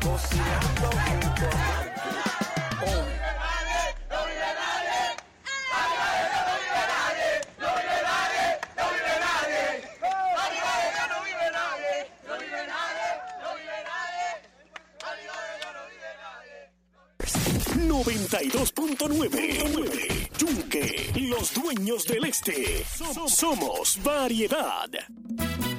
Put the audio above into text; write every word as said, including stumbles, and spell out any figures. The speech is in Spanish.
cocinando junto a oh. noventa y dos punto nueve Yunque, los dueños del este. Somos variedad.